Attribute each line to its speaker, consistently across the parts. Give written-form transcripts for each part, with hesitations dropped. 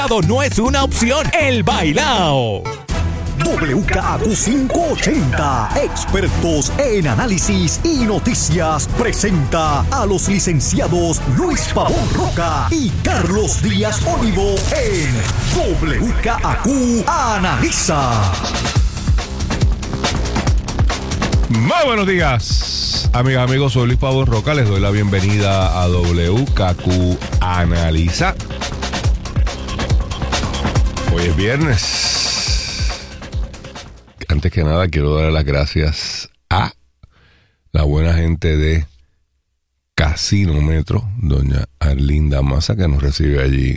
Speaker 1: No es una opción. El bailao.
Speaker 2: WKAQ 580, expertos en análisis y noticias, presenta a los licenciados Luis Pavón Roca y Carlos Díaz Olivo en WKAQ Analiza.
Speaker 3: Muy buenos días, amigas, amigos, soy Luis Pavón Roca, les doy la bienvenida a WKAQ Analiza. Hoy es viernes. Antes que nada quiero dar las gracias a la buena gente de Casinómetro, doña Arlinda Maza, que nos recibe allí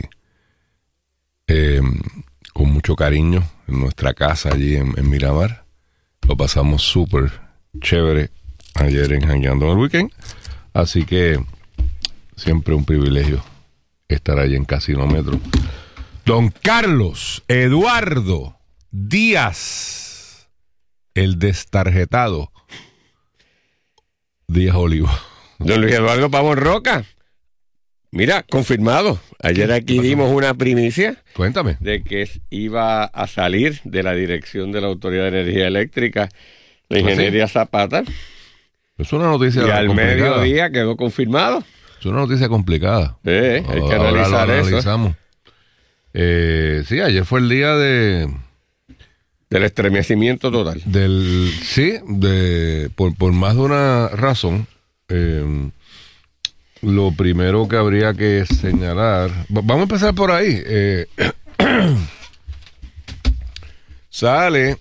Speaker 3: con mucho cariño en nuestra casa allí en Miramar. Lo pasamos súper chévere ayer en Jangueando en el Weekend, así que siempre un privilegio estar allí en Casinómetro. Don Carlos Eduardo Díaz, el destarjetado Díaz Olivo.
Speaker 4: Don Luis Eduardo Pavón Roca, mira, confirmado. Ayer aquí dimos una primicia.
Speaker 3: Cuéntame.
Speaker 4: De que iba a salir de la dirección de la Autoridad de Energía Eléctrica la ingeniería Zapata.
Speaker 3: Es una noticia
Speaker 4: y al
Speaker 3: complicada.
Speaker 4: mediodía quedó confirmado.
Speaker 3: Es una noticia complicada.
Speaker 4: Hay que analizar eso.
Speaker 3: Analizamos. Sí, ayer fue el día del
Speaker 4: estremecimiento total.
Speaker 3: Por más de una razón. Lo primero que habría que señalar, vamos a empezar por ahí. Sale,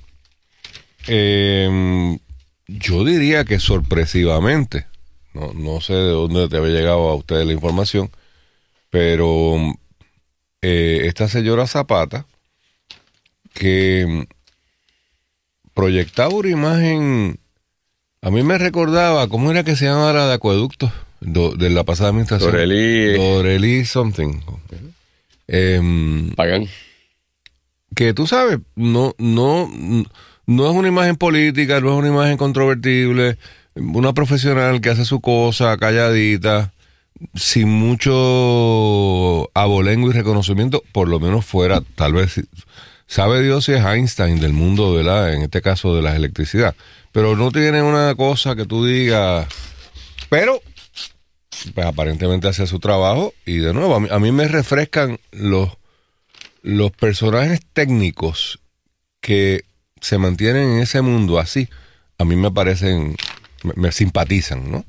Speaker 3: yo diría que sorpresivamente, no sé de dónde te había llegado a ustedes la información, pero esta señora Zapata, que proyectaba una imagen, a mí me recordaba, ¿cómo era que se llamaba la de acueductos de la pasada administración? Dorelí something.
Speaker 4: Pagan.
Speaker 3: Que tú sabes, no es una imagen política, no es una imagen controvertible, una profesional que hace su cosa calladita, sin mucho abolengo y reconocimiento, por lo menos fuera, tal vez, sabe Dios si es Einstein del mundo, ¿verdad? En este caso de la electricidad, pero no tiene una cosa que tú digas, pero pues aparentemente hace su trabajo. Y de nuevo, a mí me refrescan los personajes técnicos que se mantienen en ese mundo así. A mí me parecen, me simpatizan, ¿no?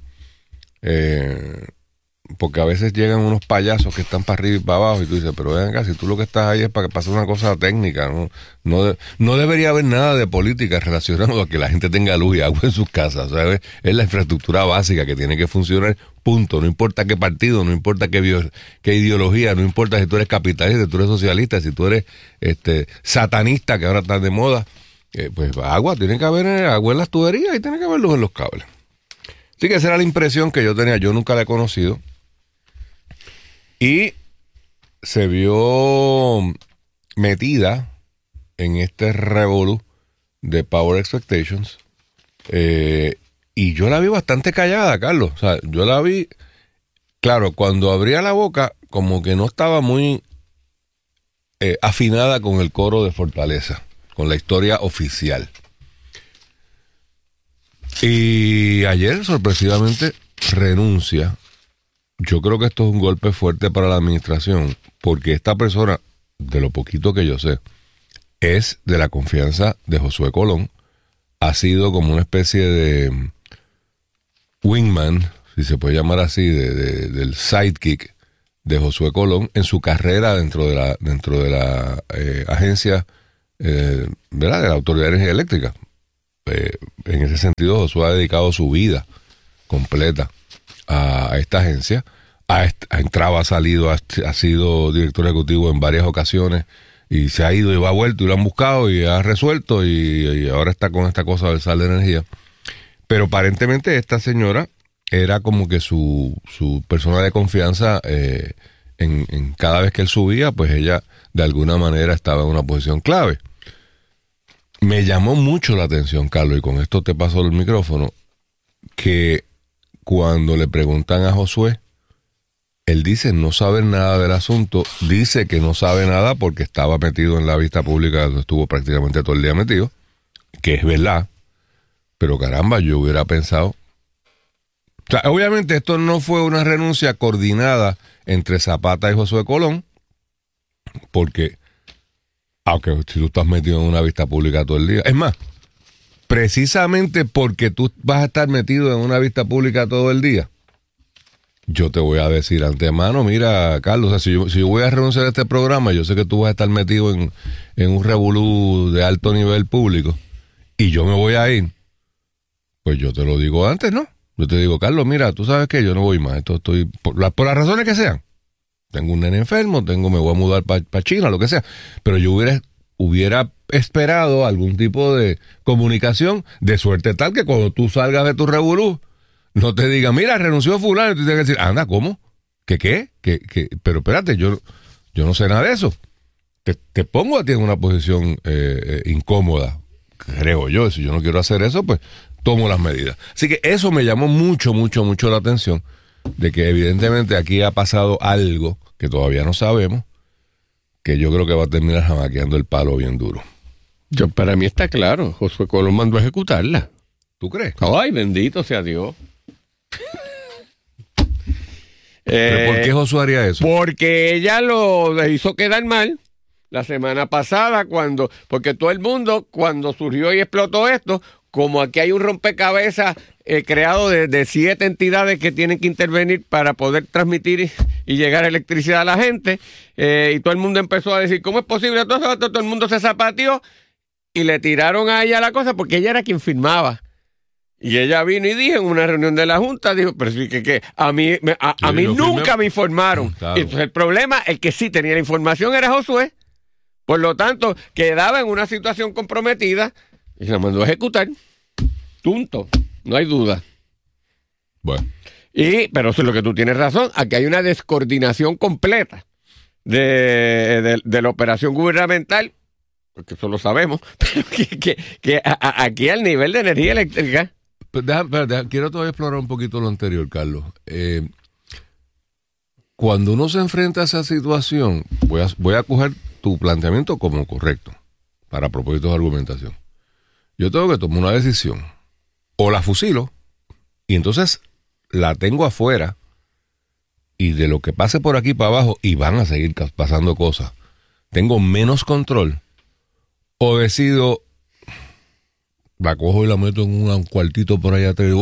Speaker 3: Porque a veces llegan unos payasos que están para arriba y para abajo y tú dices, pero ven acá, si tú lo que estás ahí es para que pase una cosa técnica, no debería haber nada de política relacionado a que la gente tenga luz y agua en sus casas, ¿sabes? Es la infraestructura básica que tiene que funcionar, punto. No importa qué partido, no importa qué ideología, no importa si tú eres capitalista, si tú eres socialista, si tú eres satanista, que ahora está de moda, pues agua, tiene que haber agua en las tuberías y tiene que haber luz en los cables. Así que esa era la impresión que yo tenía. Yo nunca la he conocido. Y se vio metida en este revolú de Power Expectations. Y yo la vi bastante callada, Carlos. O sea, yo la vi, claro, cuando abría la boca, como que no estaba muy afinada con el coro de Fortaleza, con la historia oficial. Y ayer, sorpresivamente, renuncia. Yo creo que esto es un golpe fuerte para la administración, porque esta persona, de lo poquito que yo sé, es de la confianza de Josué Colón. Ha sido como una especie de wingman, si se puede llamar así, del sidekick de Josué Colón en su carrera dentro de la agencia, ¿verdad?, de la Autoridad de Energía Eléctrica. En ese sentido, Josué ha dedicado su vida completa a esta agencia. Ha entrado, ha salido, ha sido director ejecutivo en varias ocasiones y se ha ido y va vuelto y lo han buscado y ha resuelto y ahora está con esta cosa del sal de energía. Pero aparentemente esta señora era como que su persona de confianza. En cada vez que él subía, pues ella de alguna manera estaba en una posición clave. Me llamó mucho la atención, Carlos, y con esto te paso el micrófono, que cuando le preguntan a Josué Él dice no saber nada del asunto, dice que no sabe nada porque estaba metido en la vista pública, donde estuvo prácticamente todo el día metido, que es verdad, pero caramba, yo hubiera pensado... O sea, obviamente esto no fue una renuncia coordinada entre Zapata y Josué Colón, porque, aunque si tú estás metido en una vista pública todo el día, es más, precisamente porque tú vas a estar metido en una vista pública todo el día, yo te voy a decir antemano, mira, Carlos, o sea, si yo voy a renunciar a este programa, yo sé que tú vas a estar metido en un revolú de alto nivel público y yo me voy a ir. Pues yo te lo digo antes, ¿no? Yo te digo, Carlos, mira, tú sabes que yo no voy más. Esto estoy por las razones que sean. Tengo un nene enfermo, me voy a mudar para China, lo que sea. Pero yo hubiera esperado algún tipo de comunicación de suerte tal que cuando tú salgas de tu revolú, no te digan, mira, renunció fulano, y tú tienes que decir, anda, ¿cómo? ¿Qué? Pero espérate, yo no sé nada de eso. Te pongo a ti en una posición incómoda, creo yo. Si yo no quiero hacer eso, pues tomo las medidas. Así que eso me llamó mucho la atención, de que evidentemente aquí ha pasado algo que todavía no sabemos, que yo creo que va a terminar jamaqueando el palo bien duro.
Speaker 4: Para mí está claro, Josué Colón mandó a ejecutarla.
Speaker 3: ¿Tú crees?
Speaker 4: Ay, bendito sea Dios.
Speaker 3: ¿Pero por qué Josué haría eso?
Speaker 4: Porque ella lo hizo quedar mal la semana pasada, porque todo el mundo, cuando surgió y explotó esto, como aquí hay un rompecabezas creado de 7 entidades que tienen que intervenir para poder transmitir y llegar electricidad a la gente, y todo el mundo empezó a decir, ¿cómo es posible? Todo el mundo se zapateó y le tiraron a ella la cosa porque ella era quien firmaba. Y ella vino y dijo en una reunión de la Junta, dijo, pero sí que a mí nunca me informaron. Claro. Y entonces el problema, el que sí tenía la información era Josué. Por lo tanto, quedaba en una situación comprometida y se la mandó a ejecutar. Punto. No hay duda.
Speaker 3: Bueno.
Speaker 4: Pero eso es lo que tú tienes razón. Aquí hay una descoordinación completa de la operación gubernamental, porque eso lo sabemos, pero que aquí al nivel de energía eléctrica.
Speaker 3: Quiero todavía explorar un poquito lo anterior, Carlos. Cuando uno se enfrenta a esa situación, voy a coger tu planteamiento como correcto, para propósitos de argumentación. Yo tengo que tomar una decisión. O la fusilo, y entonces la tengo afuera, y de lo que pase por aquí para abajo, y van a seguir pasando cosas, tengo menos control. O decido, la cojo y la meto en un cuartito por allá atrás.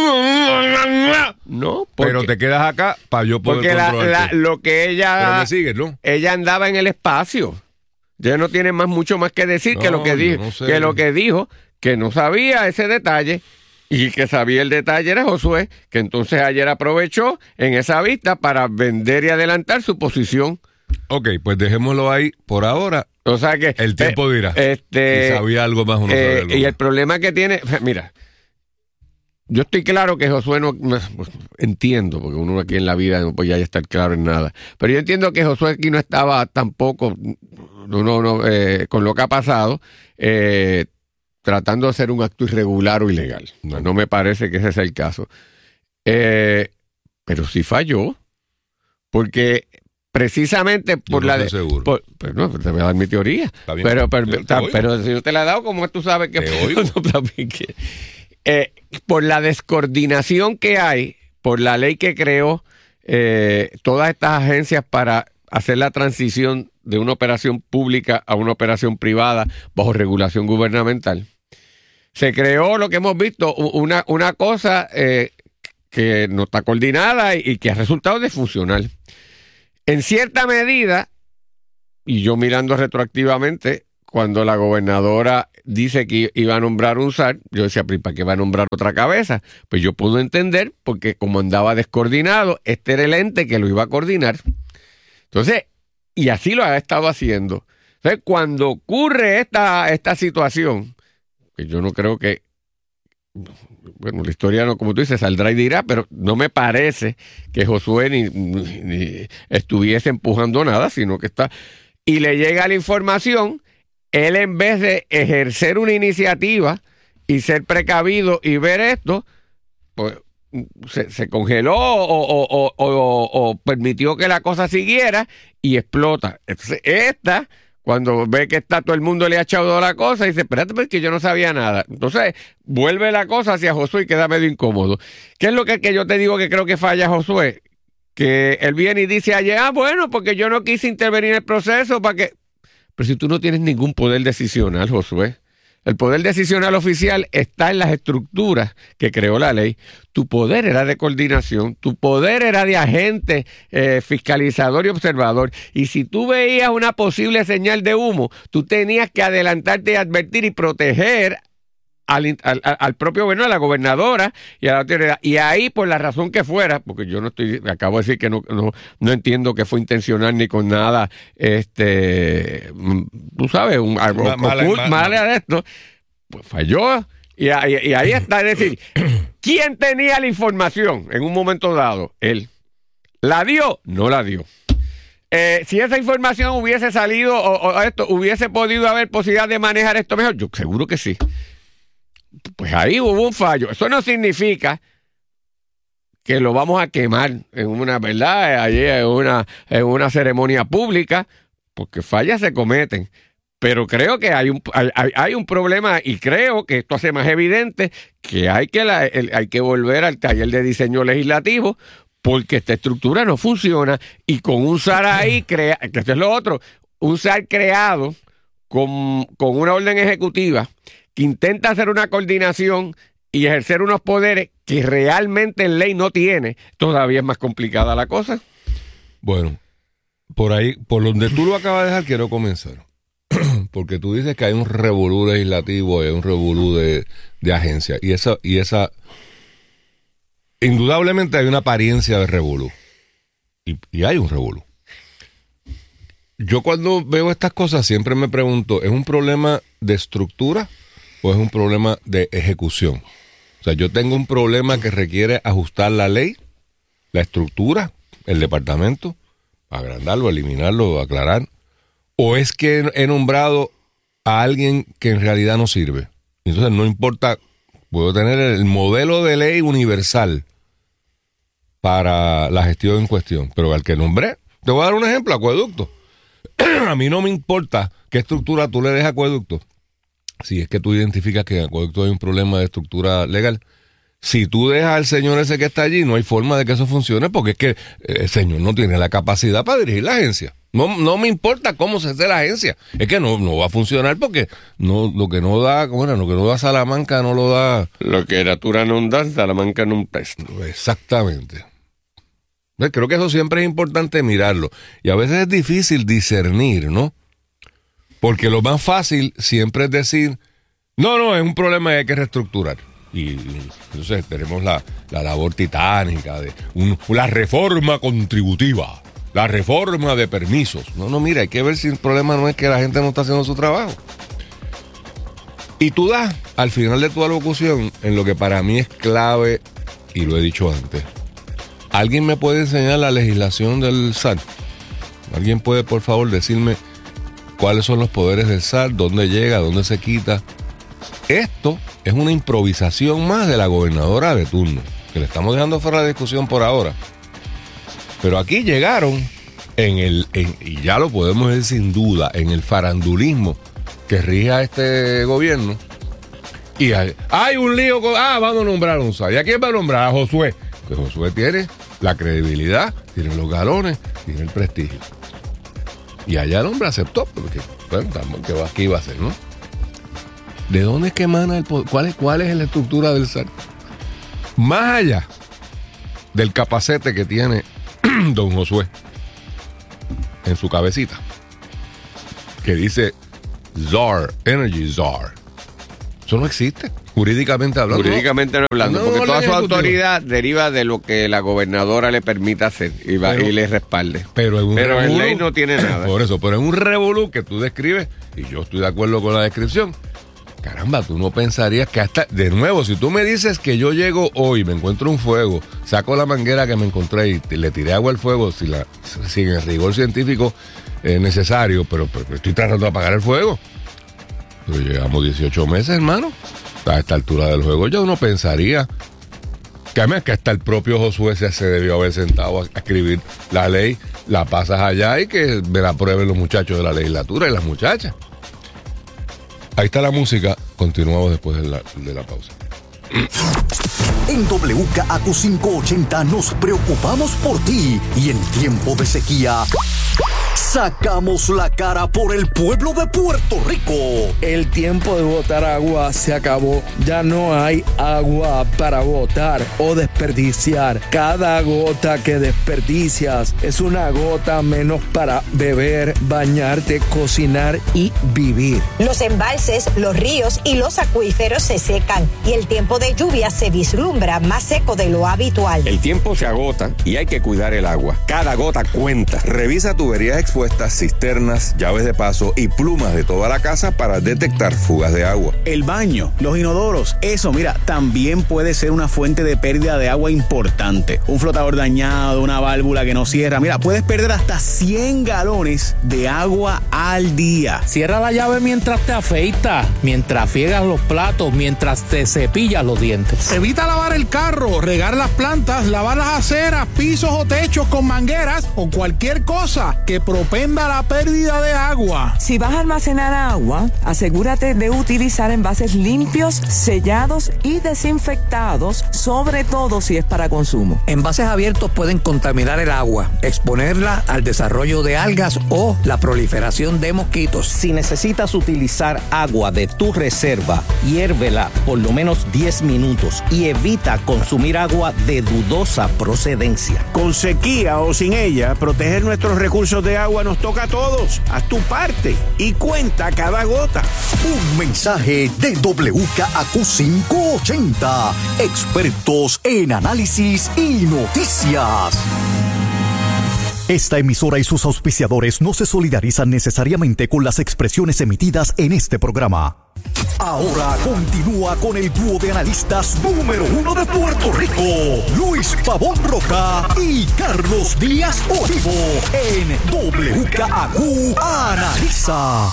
Speaker 4: No,
Speaker 3: pero te quedas acá para yo poder controlarte.
Speaker 4: Lo que ella...
Speaker 3: Pero me sigues, ¿no?
Speaker 4: Ella andaba en el espacio. Ya no tiene mucho más que decir que lo que dijo. No sé. Que lo que dijo, que no sabía ese detalle, y el que sabía el detalle era Josué, que entonces ayer aprovechó en esa vista para vender y adelantar su posición.
Speaker 3: Ok, pues dejémoslo ahí por ahora.
Speaker 4: O sea que
Speaker 3: el tiempo dirá si sabía algo más o no sabía algo
Speaker 4: y
Speaker 3: más.
Speaker 4: El problema que tiene, mira, yo estoy claro que Josué no, entiendo, porque uno aquí en la vida no podía estar claro en nada, pero yo entiendo que Josué aquí no estaba tampoco con lo que ha pasado, tratando de hacer un acto irregular o ilegal. No me parece que ese sea el caso. Pero sí falló, porque precisamente por
Speaker 3: yo no estoy seguro.
Speaker 4: Pero no, te voy a dar mi teoría. Pero si no te la he dado, ¿cómo tú sabes que... por la descoordinación que hay, por la ley que creó todas estas agencias para hacer la transición de una operación pública a una operación privada bajo regulación gubernamental, se creó lo que hemos visto, una cosa que no está coordinada y que ha resultado disfuncional. En cierta medida, y yo mirando retroactivamente, cuando la gobernadora dice que iba a nombrar un SAR, yo decía, ¿para qué va a nombrar otra cabeza? Pues yo pude entender, porque como andaba descoordinado, este era el ente que lo iba a coordinar. Entonces, y así lo ha estado haciendo. Entonces, cuando ocurre esta situación, que yo no creo que, bueno, la historia, no, como tú dices, saldrá y dirá, pero no me parece que Josué ni estuviese empujando nada, sino que está... Y le llega la información, él en vez de ejercer una iniciativa y ser precavido y ver esto, pues se congeló o permitió que la cosa siguiera y explota. Entonces, cuando ve que está todo el mundo le ha echado la cosa, dice, espérate, porque yo no sabía nada. Entonces, vuelve la cosa hacia Josué y queda medio incómodo. ¿Qué es lo que yo te digo que creo que falla Josué? Que él viene y dice ayer, bueno, porque yo no quise intervenir en el proceso para que... Pero si tú no tienes ningún poder decisional, Josué, el poder decisional oficial está en las estructuras que creó la ley. Tu poder era de coordinación, tu poder era de agente fiscalizador y observador. Y si tú veías una posible señal de humo, tú tenías que adelantarte y advertir y proteger al propio gobierno, a la gobernadora y a la autoridad. Y ahí, por la razón que fuera, porque yo acabo de decir que no entiendo que fue intencional ni con nada, tú sabes, mal de esto, pues falló. Y ahí está, es decir, ¿quién tenía la información en un momento dado? Él. ¿La dio? No la dio. Si esa información hubiese salido o esto, hubiese podido haber posibilidad de manejar esto mejor, yo seguro que sí. Pues ahí hubo un fallo. Eso no significa que lo vamos a quemar en una, ¿verdad? Allí en una ceremonia pública, porque fallas se cometen. Pero creo que hay un problema y creo que esto hace más evidente que hay que volver al taller de diseño legislativo, porque esta estructura no funciona y con un SAR ahí, que esto es lo otro, un SAR creado con una orden ejecutiva que intenta hacer una coordinación y ejercer unos poderes que realmente en ley no tiene, todavía es más complicada la cosa.
Speaker 3: Bueno, por ahí, por donde tú lo acabas de dejar, quiero comenzar. Porque tú dices que hay un revolú legislativo, hay un revolú de agencia. Y esa indudablemente hay una apariencia de revolú. Y hay un revolú. Yo cuando veo estas cosas siempre me pregunto, ¿es un problema de estructura o es un problema de ejecución? O sea, yo tengo un problema que requiere ajustar la ley, la estructura, el departamento, agrandarlo, eliminarlo, aclarar. ¿O es que he nombrado a alguien que en realidad no sirve? Entonces no importa, puedo tener el modelo de ley universal para la gestión en cuestión, pero al que nombré, te voy a dar un ejemplo, acueducto. A mí no me importa qué estructura tú le des a acueducto. Si es que tú identificas que en acueducto hay un problema de estructura legal, si tú dejas al señor ese que está allí, no hay forma de que eso funcione, porque es que el señor no tiene la capacidad para dirigir la agencia. No me importa cómo se hace la agencia, es que no va a funcionar porque lo que no da Salamanca no lo da.
Speaker 4: Lo que Natura no da, Salamanca no presta.
Speaker 3: Exactamente. Creo que eso siempre es importante mirarlo. Y a veces es difícil discernir, ¿no? Porque lo más fácil siempre es decir, no, es un problema y hay que reestructurar. Y entonces tenemos la labor titánica de la reforma contributiva, la reforma de permisos. No, mira, hay que ver si el problema no es que la gente no está haciendo su trabajo. Y tú das, al final de tu alocución, en lo que para mí es clave, y lo he dicho antes, ¿alguien me puede enseñar la legislación del SAR? ¿Alguien puede, por favor, decirme cuáles son los poderes del SAR, dónde llega, dónde se quita? Esto es una improvisación más de la gobernadora de turno, que le estamos dejando fuera de discusión por ahora. Pero aquí llegaron y ya lo podemos decir sin duda, en el farandulismo que rige a este gobierno. Y hay un lío vamos a nombrar un SAR. ¿Y a quién va a nombrar? A Josué. Que Josué tiene la credibilidad, tiene los galones, tiene el prestigio. Y allá el hombre aceptó, porque bueno, ¿qué iba a hacer, no? ¿De dónde es que emana el poder? ¿Cuál es la estructura del SAR? Más allá del capacete que tiene don Josué en su cabecita, que dice ZAR, Energy ZAR. Eso no existe, jurídicamente hablando.
Speaker 4: Jurídicamente no hablando, porque toda su autoridad deriva de lo que la gobernadora le permita hacer y le respalde. Pero en ley no tiene nada.
Speaker 3: Por eso, pero en un revolú que tú describes, y yo estoy de acuerdo con la descripción, caramba, tú no pensarías que hasta, de nuevo, si tú me dices que yo llego hoy, me encuentro un fuego, saco la manguera que me encontré y le tiré agua al fuego sin el rigor científico necesario, pero estoy tratando de apagar el fuego. Pero llevamos 18 meses, hermano. A esta altura del juego yo no pensaría Que además que hasta el propio Josué se debió haber sentado a escribir la ley, la pasas allá y que me la aprueben los muchachos de la legislatura y las muchachas. Ahí está la música, continuamos después de la pausa.
Speaker 2: En WKAQ 580 nos preocupamos por ti y en tiempo de sequía sacamos la cara por el pueblo de Puerto Rico.
Speaker 5: El tiempo de botar agua se acabó. Ya no hay agua para botar o desperdiciar. Cada gota que desperdicias es una gota menos para beber, bañarte, cocinar y vivir.
Speaker 6: Los embalses, los ríos y los acuíferos se secan y el tiempo de lluvia se vislumbra más seco de lo habitual.
Speaker 4: El tiempo se agota y hay que cuidar el agua. Cada gota cuenta.
Speaker 7: Revisa tuberías expuestas, cisternas, llaves de paso y plumas de toda la casa para detectar fugas de agua.
Speaker 8: El baño, los inodoros, eso, mira, también puede ser una fuente de pérdida de agua importante. Un flotador dañado, una válvula que no cierra. Mira, puedes perder hasta 100 galones de agua al día.
Speaker 9: Cierra la llave mientras te afeitas, mientras friegas los platos, mientras te cepillas los dientes.
Speaker 10: Evita lavar el carro, regar las plantas, lavar las aceras, pisos o techos con mangueras o cualquier cosa que propenda la pérdida de agua.
Speaker 11: Si vas a almacenar agua, asegúrate de utilizar envases limpios, sellados y desinfectados, sobre todo si es para consumo.
Speaker 12: Envases abiertos pueden contaminar el agua, exponerla al desarrollo de algas o la proliferación de mosquitos.
Speaker 13: Si necesitas utilizar agua de tu reserva, hiérvela por lo menos 10 minutos y evita consumir agua de dudosa procedencia.
Speaker 8: Con sequía o sin ella, proteger nuestros recursos de agua nos toca a todos. Haz tu parte y cuenta cada gota.
Speaker 2: Un mensaje de WKAQ 580. Expertos en análisis y noticias. Esta emisora y sus auspiciadores no se solidarizan necesariamente con las expresiones emitidas en este programa. Ahora continúa con el dúo de analistas número 1 de Puerto Rico, Luis Pavón Roca y Carlos Díaz Olivo, en WKAQ Analiza.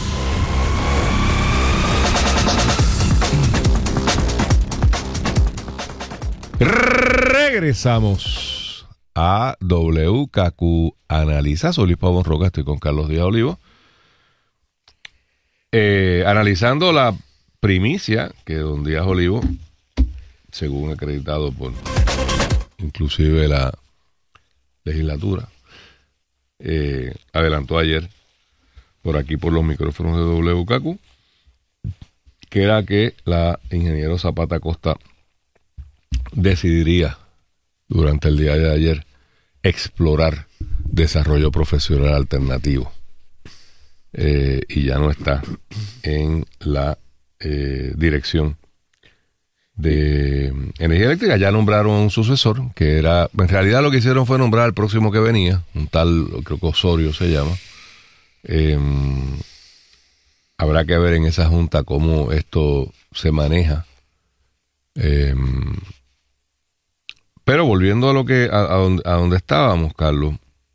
Speaker 3: Regresamos a WKAQ Analiza. Soy Luis Pavón Roca, estoy con Carlos Díaz Olivo. Analizando la primicia que don Díaz Olivo, según acreditado por inclusive la legislatura, adelantó ayer por aquí por los micrófonos de WKAQ, que era que la ingeniero Zapata Costa decidiría durante el día de ayer explorar desarrollo profesional alternativo. Y ya no está en la dirección de energía eléctrica. Ya nombraron un sucesor, que era, en realidad lo que hicieron fue nombrar al próximo que venía, un tal, creo que Osorio se llama. Habrá que ver en esa junta cómo esto se maneja. Pero volviendo a lo que a donde estábamos, Carlos.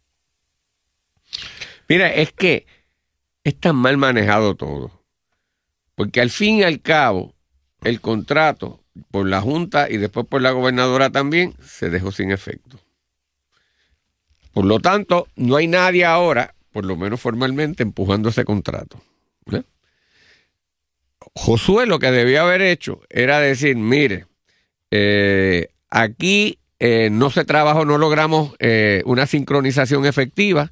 Speaker 4: Mira, es que es tan mal manejado todo. Porque al fin y al cabo, el contrato por la Junta y después por la gobernadora también se dejó sin efecto. Por lo tanto, no hay nadie ahora, por lo menos formalmente, empujando ese contrato. Josué lo que debía haber hecho era decir, mire, aquí no se trabajó, no logramos una sincronización efectiva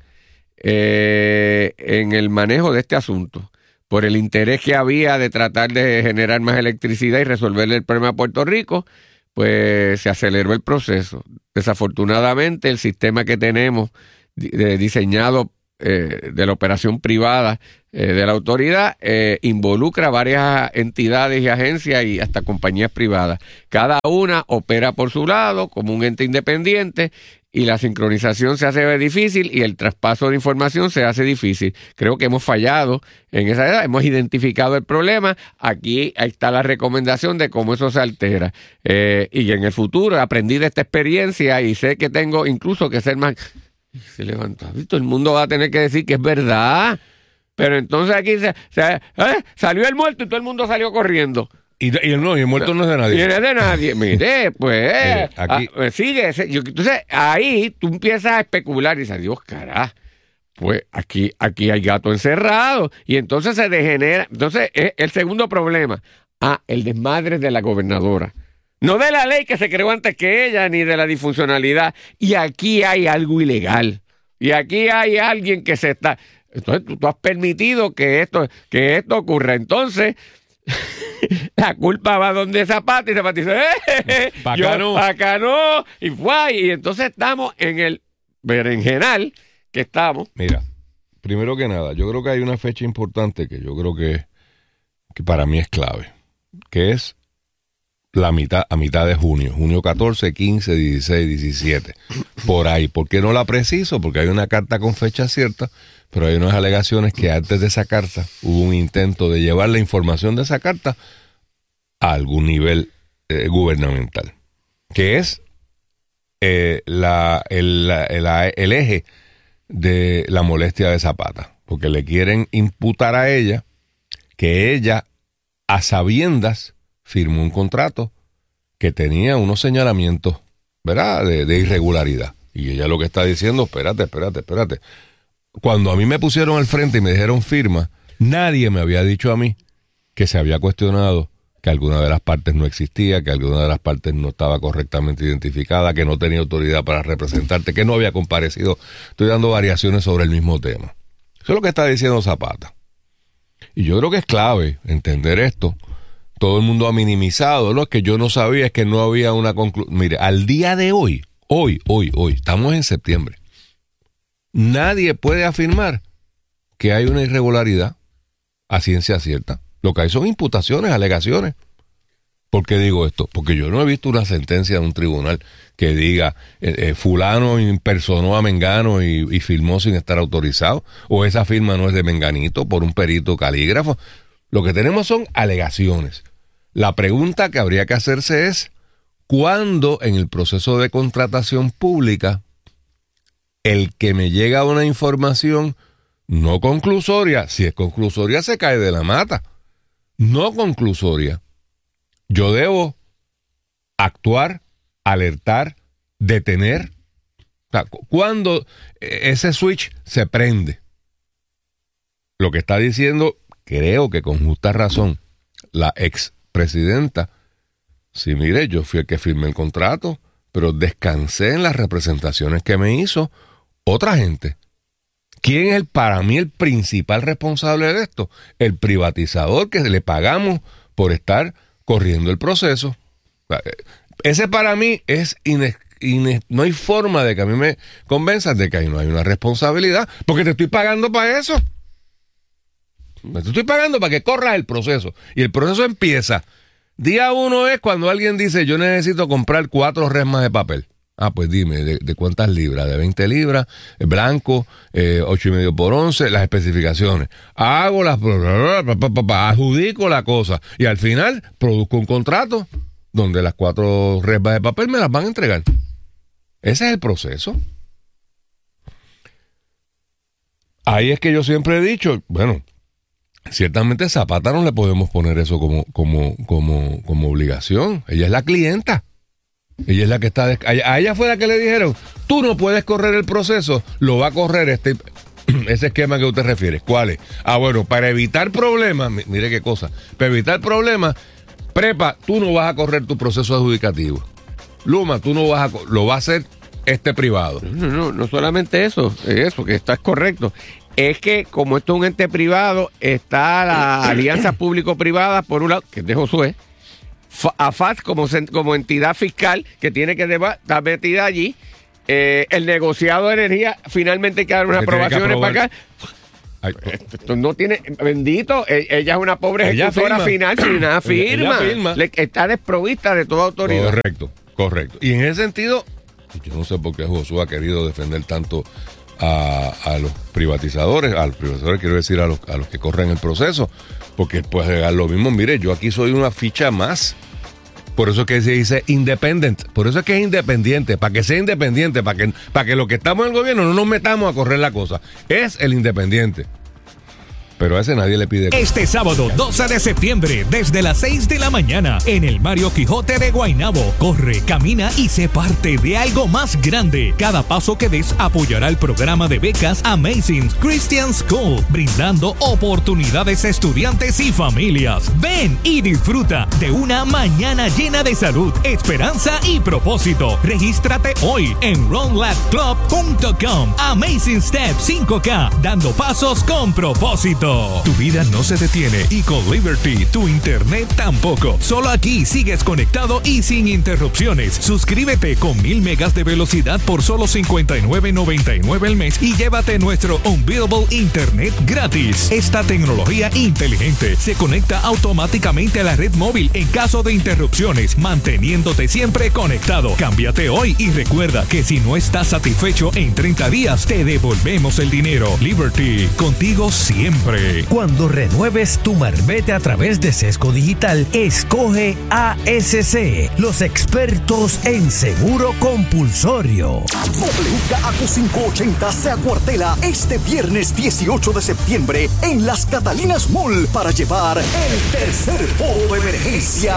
Speaker 4: en el manejo de este asunto, por el interés que había de tratar de generar más electricidad y resolverle el problema a Puerto Rico, pues se aceleró el proceso. Desafortunadamente, el sistema que tenemos diseñado de la operación privada de la autoridad involucra varias entidades y agencias y hasta compañías privadas. Cada una opera por su lado como un ente independiente y la sincronización se hace difícil y el traspaso de información se hace difícil. Creo que hemos fallado en esa edad, hemos identificado el problema, ahí está la recomendación de cómo eso se altera. Y en el futuro aprendí de esta experiencia y sé que tengo incluso que ser más... Se levantó, todo el mundo va a tener que decir que es verdad, pero entonces aquí salió el muerto y todo el mundo salió corriendo.
Speaker 3: Y el muerto no es de nadie.
Speaker 4: Y no es de nadie. Mire, pues.
Speaker 3: Aquí.
Speaker 4: Sigue. Entonces, ahí tú empiezas a especular y dices, Dios, carajo. Pues aquí hay gato encerrado. Y entonces se degenera. Entonces, el segundo problema. El desmadre de la gobernadora. No de la ley que se creó antes que ella, ni de la disfuncionalidad. Y aquí hay algo ilegal. Y aquí hay alguien que se está... Entonces, tú has permitido que esto ocurra. Entonces... la culpa va donde Zapata y Zapata dice acá no y entonces estamos en el berenjenal que estamos.
Speaker 3: Mira, primero que nada, yo creo que hay una fecha importante que yo creo que para mí es clave, que es a mitad de junio 14, 15, 16, 17 por ahí. ¿Por qué no la preciso? Porque hay una carta con fecha cierta, pero hay unas alegaciones que antes de esa carta hubo un intento de llevar la información de esa carta a algún nivel gubernamental, que es el eje de la molestia de Zapata, porque le quieren imputar a ella que ella, a sabiendas, firmó un contrato que tenía unos señalamientos, ¿verdad?, de irregularidad. Y ella lo que está diciendo, espérate. Cuando a mí me pusieron al frente y me dijeron firma, nadie me había dicho a mí que se había cuestionado que alguna de las partes no existía, que alguna de las partes no estaba correctamente identificada, que no tenía autoridad para representarte, que no había comparecido. Estoy dando variaciones sobre el mismo tema. Eso es lo que está diciendo Zapata. Y yo creo que es clave entender esto. Todo el mundo ha minimizado, ¿no? Es que yo no sabía, es que no había una conclusión. Mire, al día de hoy, estamos en septiembre. Nadie puede afirmar que hay una irregularidad a ciencia cierta. Lo que hay son imputaciones, alegaciones. ¿Por qué digo esto? Porque yo no he visto una sentencia de un tribunal que diga fulano impersonó a Mengano y firmó sin estar autorizado, o esa firma no es de Menganito por un perito calígrafo. Lo que tenemos son alegaciones. La pregunta que habría que hacerse es, ¿cuándo en el proceso de contratación pública el que me llega una información no conclusoria, si es conclusoria se cae de la mata, no conclusoria, yo debo actuar, alertar, detener? O sea, ¿cuándo ese switch se prende? Lo que está diciendo, creo que con justa razón, la expresidenta, sí, mire, yo fui el que firmé el contrato, pero descansé en las representaciones que me hizo otra gente. ¿Quién es para mí el principal responsable de esto? El privatizador que le pagamos por estar corriendo el proceso. Ese para mí es no hay forma de que a mí me convenzan de que ahí no hay una responsabilidad, porque te estoy pagando para eso. Te estoy pagando para que corras el proceso. Y el proceso empieza. Día 1 es cuando alguien dice, yo necesito comprar 4 resmas de papel. Pues dime, ¿de cuántas libras? De 20 libras, blanco, 8,5 por 11, las especificaciones. Hago las... adjudico la cosa. Y al final produzco un contrato donde las 4 resmas de papel me las van a entregar. Ese es el proceso. Ahí es que yo siempre he dicho, bueno, ciertamente Zapata no le podemos poner eso como obligación. Ella es la clienta. Ella es la que está... A ella fue la que le dijeron, tú no puedes correr el proceso, lo va a correr ese esquema que usted refiere. ¿Cuál es? Bueno, para evitar problemas, mire qué cosa, para evitar problemas, Prepa, tú no vas a correr tu proceso adjudicativo. Luma, tú no vas lo va a hacer privado.
Speaker 4: No solamente eso, que estás correcto. Es que como esto es un ente privado, está la alianza público-privada, por un lado, que es de Josué, AFAS como entidad fiscal que tiene que estar metida allí, el negociado de energía finalmente hay que dar unas aprobaciones para acá. Esto no tiene, bendito, ella es una pobre ejecutora final sin una firma. Está desprovista de toda autoridad.
Speaker 3: Correcto. Y en ese sentido, yo no sé por qué Josué ha querido defender tanto a los privatizadores, quiero decir a los que corren el proceso, porque pues lo mismo, mire, yo aquí soy una ficha más. Por eso es que se dice independent, por eso es que es independiente, para que sea independiente, para que los que estamos en el gobierno no nos metamos a correr la cosa. Es el independiente. Pero a ese nadie le pide.
Speaker 1: Este sábado 12 de septiembre, desde las 6 de la mañana, en el Mario Quijote de Guaynabo. Corre, camina y sé parte de algo más grande. Cada paso que des apoyará el programa de becas Amazing Christian School, brindando oportunidades a estudiantes y familias. Ven y disfruta de una mañana llena de salud, esperanza y propósito. Regístrate hoy en runlabclub.com. Amazing Step 5K, dando pasos con propósito. Tu vida no se detiene y con Liberty tu internet tampoco. Solo aquí sigues conectado y sin interrupciones. Suscríbete con 1000 megas de velocidad por solo $59.99 al mes y llévate nuestro Unbeatable Internet gratis. Esta tecnología inteligente se conecta automáticamente a la red móvil en caso de interrupciones, manteniéndote siempre conectado. Cámbiate hoy y recuerda que si no estás satisfecho en 30 días, te devolvemos el dinero. Liberty, contigo siempre.
Speaker 14: Cuando renueves tu marbete a través de Sesco Digital, escoge ASC, los expertos en seguro compulsorio.
Speaker 2: WKAQ 580 se acuartela este viernes 18 de septiembre en Las Catalinas Mall para llevar el tercer foro de emergencia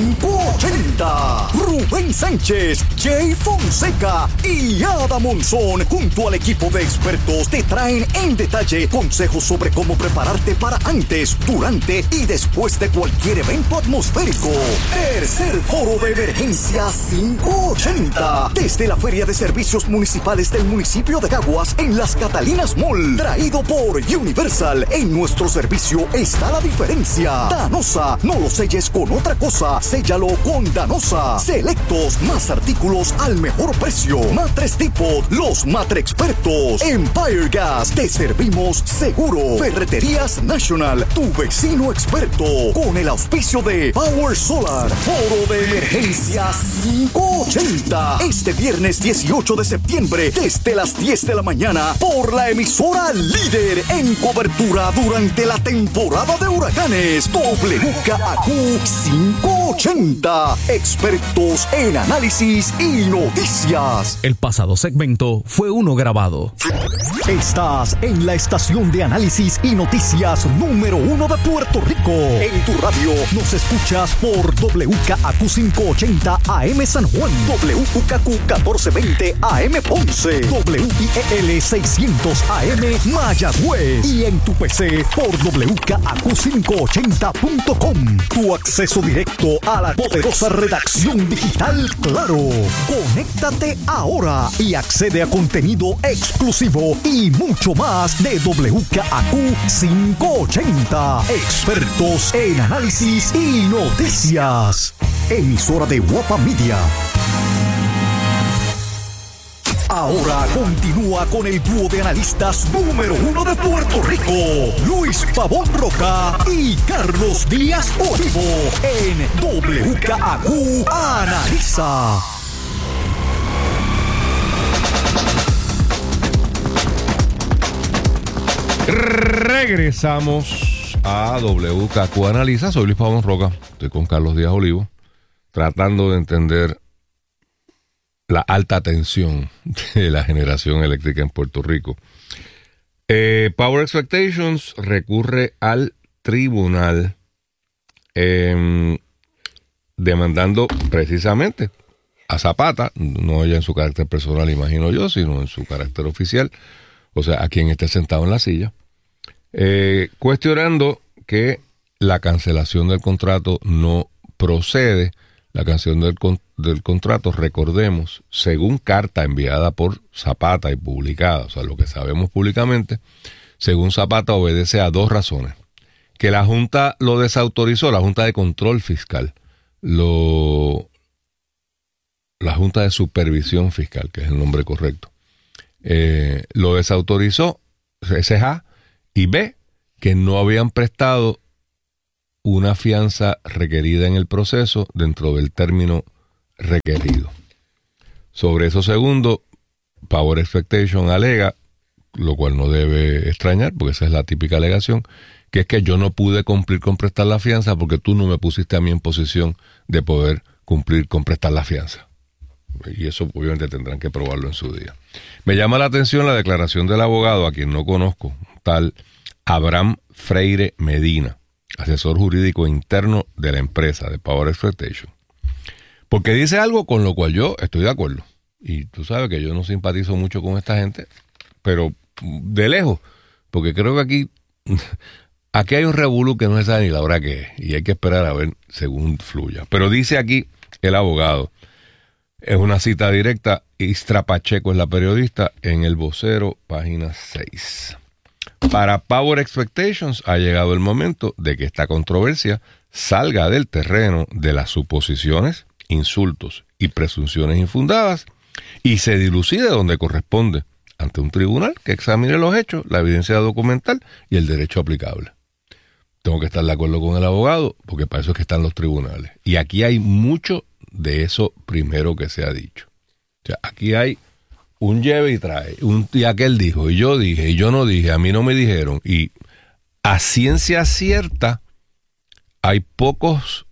Speaker 2: 580. Rubén Sánchez, Jay Fonseca y Ada Monzón junto al equipo de expertos te traen en detalle consejos sobre cómo prepararte para antes, durante y después de cualquier evento atmosférico. Tercer foro de emergencia 580 desde la Feria de Servicios Municipales del municipio de Caguas en Las Catalinas Mall, traído por Universal. En nuestro servicio está la diferencia. Danosa, no lo selles con otra cosa, séllalo con Danosa. Selectos, más artículos al mejor precio. Matres Depot, los matre expertos. Empire Gas, te servimos seguro. Ferreterías National, tu vecino experto. Con el auspicio de Power Solar. Foro de emergencia 580. Este viernes 18 de septiembre, desde las 10 de la mañana, por la emisora líder en cobertura durante la temporada de huracanes. WKAQ 580. Expertos en análisis y noticias.
Speaker 1: El pasado segmento fue uno grabado.
Speaker 2: Estás en la estación de análisis y noticias número 1 de Puerto Rico. En tu radio nos escuchas por WKAQ 580 AM San Juan, WKAQ 1420 AM Ponce, WIEL 600 AM Mayagüez y en tu PC por WKAQ580.com. Tu acceso directo a la poderosa redacción digital Claro. Conéctate ahora y accede a contenido exclusivo y mucho más de WKAQ 580. Expertos en análisis y noticias. Emisora de Guapa Media. Ahora continúa con el dúo de analistas número 1 de Puerto Rico, Luis Pavón Roca y Carlos Díaz Olivo, en WKAQ Analiza.
Speaker 3: Regresamos a WKAQ Analiza. Soy Luis Pavón Roca, estoy con Carlos Díaz Olivo, tratando de entender la alta tensión de la generación eléctrica en Puerto Rico. Power Expectations recurre al tribunal demandando precisamente a Zapata, no ella en su carácter personal, imagino yo, sino en su carácter oficial, o sea, a quien esté sentado en la silla, cuestionando que la cancelación del contrato no procede. La cancelación del contrato, recordemos, según carta enviada por Zapata y publicada, o sea, lo que sabemos públicamente, según Zapata obedece a dos razones. Que la Junta lo desautorizó, la Junta de Control Fiscal, la Junta de Supervisión Fiscal, que es el nombre correcto, lo desautorizó, ese es A, y B, que no habían prestado una fianza requerida en el proceso dentro del término requerido. Sobre eso segundo, Power Expectation alega, lo cual no debe extrañar, porque esa es la típica alegación, que es que yo no pude cumplir con prestar la fianza porque tú no me pusiste a mí en posición de poder cumplir con prestar la fianza. Y eso obviamente tendrán que probarlo en su día. Me llama la atención la declaración del abogado, a quien no conozco, tal Abraham Freire Medina, asesor jurídico interno de la empresa de Power Exploitation. Porque dice algo con lo cual yo estoy de acuerdo. Y tú sabes que yo no simpatizo mucho con esta gente, pero de lejos, porque creo que aquí hay un revolú que no se sabe ni la hora que es, y hay que esperar a ver según fluya. Pero dice aquí el abogado, es una cita directa, Istra Pacheco es la periodista, en El Vocero, página 6. Para Power Expectations ha llegado el momento de que esta controversia salga del terreno de las suposiciones, insultos y presunciones infundadas y se dilucide donde corresponde, ante un tribunal que examine los hechos, la evidencia documental y el derecho aplicable. Tengo que estar de acuerdo con el abogado, porque para eso es que están los tribunales. Y aquí hay mucho de eso primero que se ha dicho. O sea, aquí hay un lleve y trae, y aquel dijo, y yo dije, y yo no dije, a mí no me dijeron. Y a ciencia cierta, hay pocos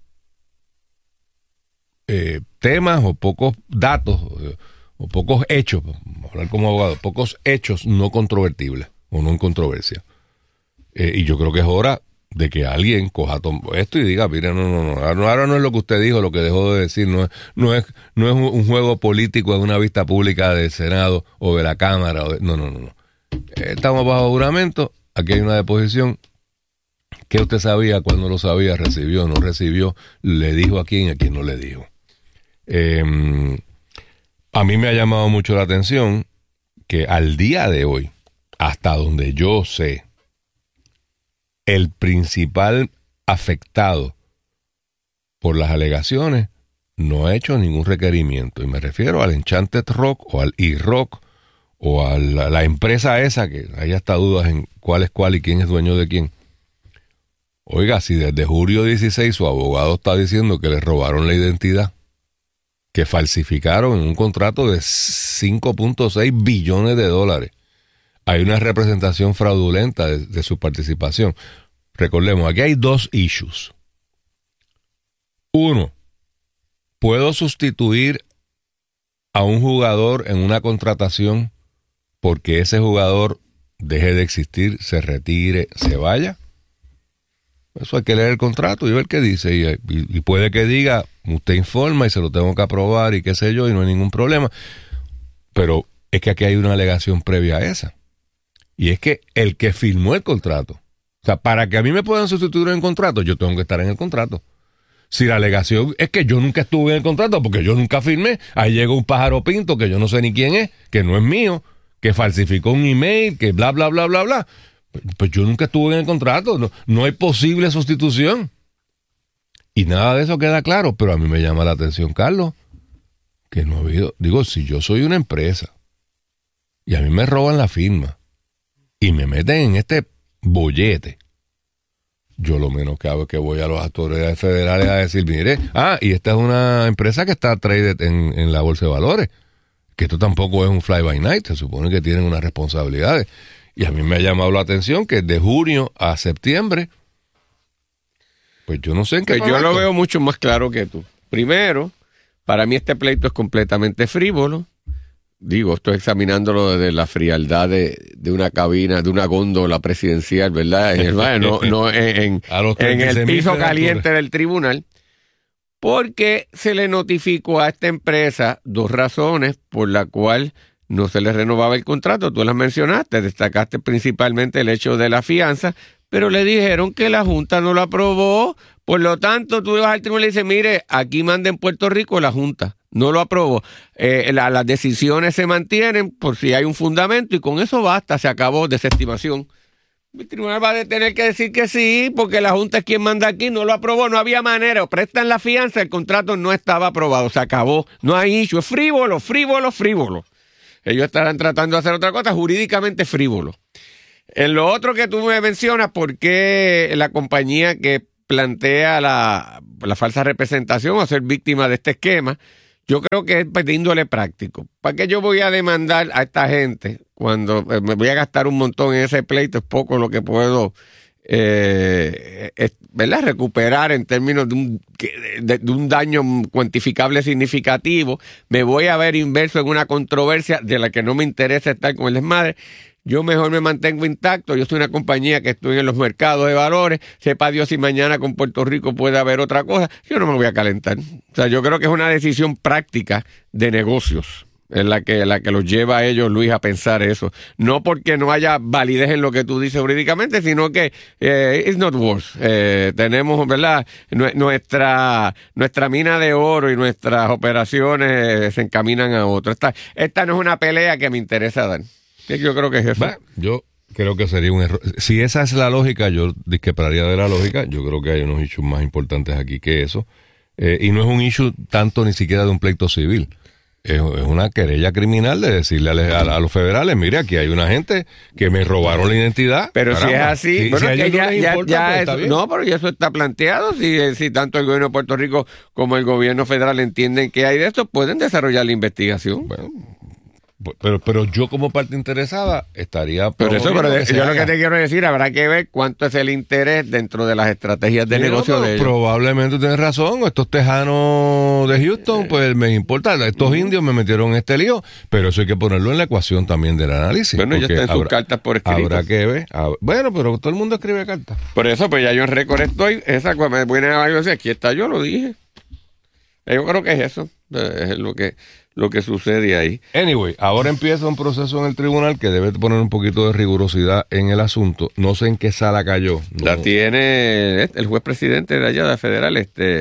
Speaker 3: temas o pocos datos o pocos hechos, vamos a hablar como abogado, pocos hechos no controvertibles o no en controversia. Y yo creo que es hora de que alguien coja esto y diga, mira, ahora no es lo que usted dijo, lo que dejó de decir, no es un juego político en una vista pública del Senado o de la Cámara. No. Estamos bajo juramento, aquí hay una deposición. ¿Qué usted sabía? ¿Cuándo lo sabía? ¿Recibió? ¿No recibió? ¿Le dijo a quién no le dijo? A mí me ha llamado mucho la atención que al día de hoy, hasta donde yo sé, el principal afectado por las alegaciones no ha hecho ningún requerimiento. Y me refiero al Enchanted Rock o al E-Rock o a la empresa esa, que hay hasta dudas en cuál es cuál y quién es dueño de quién. Oiga, si desde julio 16 su abogado está diciendo que le robaron la identidad, que falsificaron en un contrato de 5.6 billones de dólares, hay una representación fraudulenta de su participación. Recordemos, aquí hay dos issues. Uno, ¿puedo sustituir a un jugador en una contratación porque ese jugador deje de existir, se retire, se vaya? Eso hay que leer el contrato y ver qué dice. Y puede que diga, usted informa y se lo tengo que aprobar y qué sé yo, y no hay ningún problema. Pero es que aquí hay una alegación previa a esa. Y es que el que firmó el contrato, o sea, para que a mí me puedan sustituir en el contrato, yo tengo que estar en el contrato. Si la alegación es que yo nunca estuve en el contrato porque yo nunca firmé, ahí llega un pájaro pinto que yo no sé ni quién es, que no es mío, que falsificó un email, que bla, bla, bla, bla, bla. Pues yo nunca estuve en el contrato, no hay posible sustitución. Y nada de eso queda claro, pero a mí me llama la atención, Carlos, que no ha habido... Digo, si yo soy una empresa y a mí me roban la firma y me meten en este bollete, yo lo menos que hago es que voy a las autoridades federales a decir, mire, y esta es una empresa que está traded en la bolsa de valores, que esto tampoco es un fly by night, se supone que tienen unas responsabilidades. Y a mí me ha llamado la atención que de junio a septiembre, pues yo no sé en qué.
Speaker 4: Yo lo veo mucho más claro que tú. Primero, para mí este pleito es completamente frívolo. Digo, estoy examinándolo desde la frialdad de una cabina, de una góndola presidencial, ¿verdad? No en el piso caliente del tribunal. Porque se le notificó a esta empresa dos razones por las cuales no se le renovaba el contrato. Tú las mencionaste, destacaste principalmente el hecho de la fianza, pero le dijeron que la Junta no lo aprobó. Por lo tanto, tú vas al tribunal y dices, mire, aquí manda en Puerto Rico la Junta. No lo aprobó. Las decisiones se mantienen por si hay un fundamento y con eso basta, se acabó, desestimación. El tribunal va a tener que decir que sí, porque la Junta es quien manda aquí, no lo aprobó, no había manera, prestan la fianza, el contrato no estaba aprobado, se acabó, no hay issue, es frívolo. Ellos estarán tratando de hacer otra cosa, jurídicamente frívolo. En lo otro que tú me mencionas, ¿por qué la compañía que plantea la falsa representación o ser víctima de este esquema? Yo creo que es de índole práctico. ¿Para qué yo voy a demandar a esta gente cuando me voy a gastar un montón en ese pleito? Es poco lo que puedo ¿verdad? Recuperar en términos de un daño cuantificable significativo. Me voy a ver inverso en una controversia de la que no me interesa estar con el desmadre. yo mejor me mantengo intacto. Yo soy una compañía que estoy en los mercados de valores. Sepa Dios si mañana con Puerto Rico puede haber otra cosa. Yo no me voy a calentar. O sea, yo creo que es una decisión práctica de negocios. Es la que los lleva a ellos, Luis, a pensar eso. No porque no haya validez en lo que tú dices jurídicamente, sino que it's not worth. Tenemos, ¿verdad? Nuestra mina de oro y nuestras operaciones se encaminan a otro. Esta no es una pelea que me interesa dar. Yo creo que es eso.
Speaker 3: Yo creo que sería un error. Si esa es la lógica, yo discreparía de la lógica. Yo creo que hay unos issues más importantes aquí que eso. Y no es un issue tanto ni siquiera de un pleito civil. Es una querella criminal de decirle a los federales, mire, aquí hay una gente que me robaron la identidad.
Speaker 4: Pero
Speaker 3: caramba,
Speaker 4: si es así, bueno,
Speaker 3: si
Speaker 4: que
Speaker 3: ya
Speaker 4: eso, no, pero ya eso está planteado. Si tanto el gobierno de Puerto Rico como el gobierno federal entienden que hay de esto, pueden desarrollar la investigación.
Speaker 3: Bueno, pero yo como parte interesada estaría...
Speaker 4: Pero yo lo que te quiero decir, habrá que ver cuánto es el interés dentro de las estrategias de negocio de ellos.
Speaker 3: Probablemente tienes razón, estos tejanos de Houston, pues me importa, estos indios me metieron en este lío, pero eso hay que ponerlo en la ecuación también del análisis.
Speaker 4: Bueno, ya está en sus cartas por escrito.
Speaker 3: Habrá que ver. Bueno, pero todo el mundo escribe cartas.
Speaker 4: Por eso, pues ya yo en récord estoy, esa me viene a decir, aquí está, yo lo dije. Yo creo que es eso, es lo que sucede ahí.
Speaker 3: Anyway, ahora empieza un proceso en el tribunal que debe poner un poquito de rigurosidad en el asunto. No sé en qué sala cayó. No.
Speaker 4: La tiene el juez presidente de allá de federal,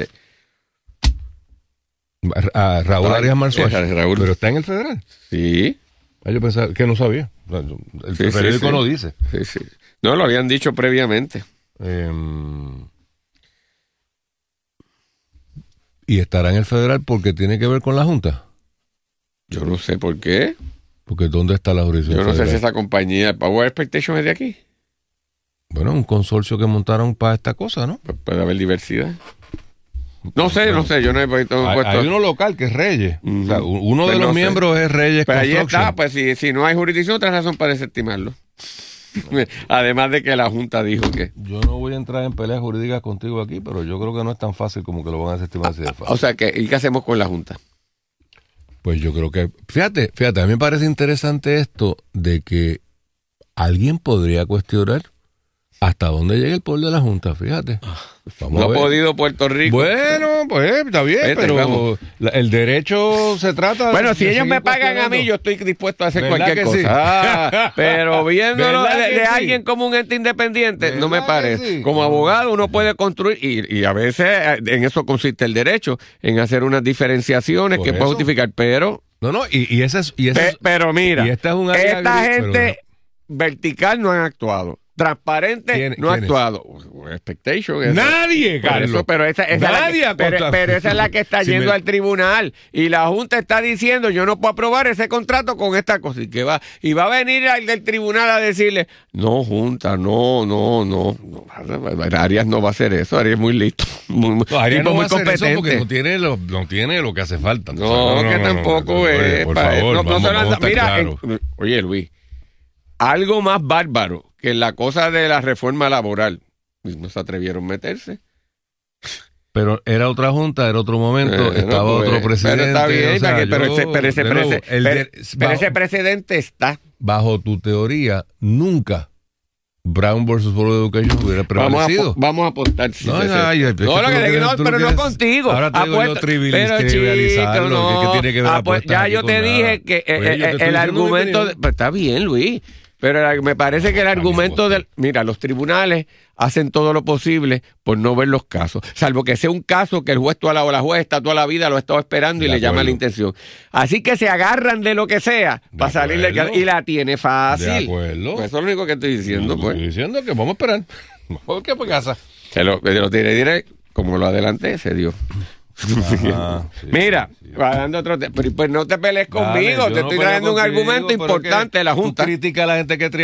Speaker 3: Raúl Arias Marzuach.
Speaker 4: Raúl.
Speaker 3: Pero está en el federal.
Speaker 4: Sí.
Speaker 3: Yo pensaba que no sabía. El periódico no dice.
Speaker 4: Sí. No, lo habían dicho previamente.
Speaker 3: ¿Y estará en el federal porque tiene que ver con la Junta?
Speaker 4: Yo no sé por qué.
Speaker 3: Porque ¿dónde está la jurisdicción
Speaker 4: Yo no
Speaker 3: federal?
Speaker 4: sé si esa compañía, Power Expectation, es de aquí.
Speaker 3: Bueno, un consorcio que montaron para esta cosa, ¿no?
Speaker 4: Pues puede haber diversidad. No sé, yo no he puesto...
Speaker 3: Hay uno local que es Reyes. O sea, uno de los miembros es Reyes
Speaker 4: Pues ahí
Speaker 3: Construction.
Speaker 4: está, pues si no hay jurisdicción, otra razón para desestimarlo. Además de que la Junta dijo que...
Speaker 3: Yo no voy a entrar en peleas jurídicas contigo aquí, pero yo creo que no es tan fácil como que lo van a desestimar así de fácil.
Speaker 4: O sea, ¿y qué hacemos con la Junta?
Speaker 3: Pues yo creo que... Fíjate, a mí me parece interesante esto de que alguien podría cuestionar hasta dónde llega el poder de la Junta, fíjate.
Speaker 4: No ha podido Puerto Rico.
Speaker 3: Bueno, pues está bien, pero el derecho se trata...
Speaker 4: Bueno, si ellos me pagan a mí, yo estoy dispuesto a hacer cualquier cosa. Sí? Pero viéndolo de alguien como un ente independiente, no me parece. Sí? Como abogado uno puede construir, y a veces en eso consiste el derecho, en hacer unas diferenciaciones que puede justificar, pero...
Speaker 3: No, y ese es...
Speaker 4: pero mira,
Speaker 3: y esta
Speaker 4: gente vertical no han actuado. Transparente no ha actuado. Expectation.
Speaker 3: Nadie, Carlos.
Speaker 4: Pero esa es la que está yendo al tribunal. Y la Junta está diciendo, yo no puedo aprobar ese contrato con esta cosa. Y va a venir al del tribunal a decirle, no, Junta, no. Arias no va a hacer eso. Arias es muy listo.
Speaker 3: Arias no va a hacer eso porque no tiene lo que hace falta.
Speaker 4: No, tampoco es.
Speaker 3: Por favor,
Speaker 4: mira, oye, Luis, algo más bárbaro que la cosa de la reforma laboral. No se atrevieron a meterse.
Speaker 3: Pero era otra junta, era otro momento, estaba otro presidente.
Speaker 4: Pero está bien, ese precedente está.
Speaker 3: Bajo tu teoría, nunca Brown versus Board of Education hubiera prevalecido.
Speaker 4: Vamos a apostar.
Speaker 3: Pero
Speaker 4: no contigo.
Speaker 3: Ahora te digo yo trivializarlo. ¿Qué tiene que ver apuestar?
Speaker 4: Ya yo te dije que el argumento... Está bien, Luis. Pero me parece que el argumento mira, los tribunales hacen todo lo posible por no ver los casos, salvo que sea un caso que el juez o la juez está toda la vida, lo ha estado esperando y le llama la intención. Así que se agarran de lo que sea para salir y la tiene fácil.
Speaker 3: De acuerdo.
Speaker 4: Pues eso es lo único que estoy diciendo.
Speaker 3: Estoy diciendo que vamos a esperar. ¿Qué pasa?
Speaker 4: Se lo tiré, como lo adelanté, se dio. Mira, dando otro pero pues no te pelees conmigo, te estoy trayendo un argumento importante de la Junta.
Speaker 3: Tú criticas a la gente que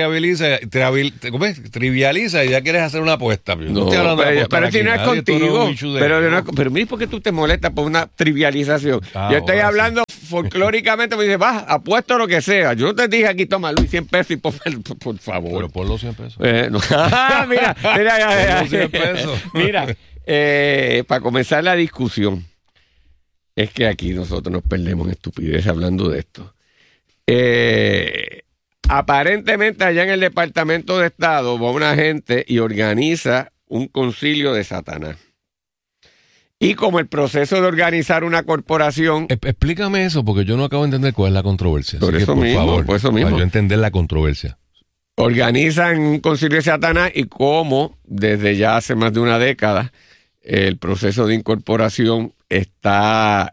Speaker 3: trivializa y ya quieres hacer una apuesta.
Speaker 4: No, pero si no es contigo. Pero mira, ¿por qué tú te molestas por una trivialización? Yo estoy hablando folclóricamente, me dice, apuesto lo que sea. Yo no te dije aquí, toma Luis, 100 pesos y por favor.
Speaker 3: Pero por los 100 pesos.
Speaker 4: Mira.
Speaker 3: 100 pesos.
Speaker 4: Mira. Para comenzar la discusión, es que aquí nosotros nos perdemos en estupidez hablando de esto. Aparentemente allá en el Departamento de Estado va una gente y organiza un concilio de Satanás. Y como el proceso de organizar una corporación...
Speaker 3: Explícame eso, porque yo no acabo de entender cuál es la controversia.
Speaker 4: Por eso mismo.
Speaker 3: Para yo entender la controversia.
Speaker 4: Organizan un concilio de Satanás y cómo desde ya hace más de una década el proceso de incorporación está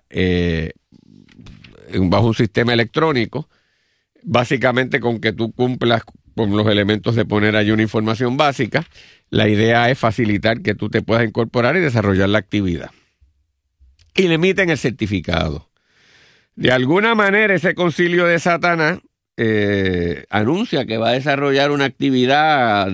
Speaker 4: bajo un sistema electrónico, básicamente con que tú cumplas con los elementos de poner allí una información básica. La idea es facilitar que tú te puedas incorporar y desarrollar la actividad. Y le emiten el certificado. De alguna manera ese concilio de Satanás anuncia que va a desarrollar una actividad